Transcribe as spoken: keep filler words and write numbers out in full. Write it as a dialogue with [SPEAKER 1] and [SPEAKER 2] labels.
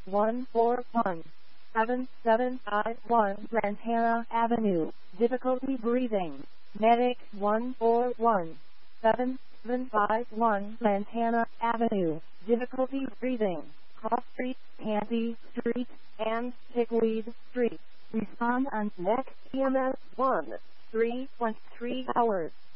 [SPEAKER 1] one four one seven seven five one Lantana Avenue. Difficulty breathing. Medic one four one seven seven five one Lantana Avenue. Difficulty breathing. Cross Street, Handy Street, and Pickweed Street. Respond on next E M S one three point three hours.